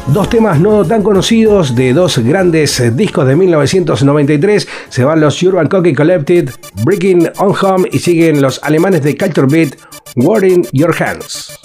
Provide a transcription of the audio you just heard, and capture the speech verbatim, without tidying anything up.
Dos temas no tan conocidos de dos grandes discos de mil novecientos noventa y tres. Se van los Urban Cookie Collective, Breaking on Home, y siguen los alemanes de Culture Beat, Word in Your Hands.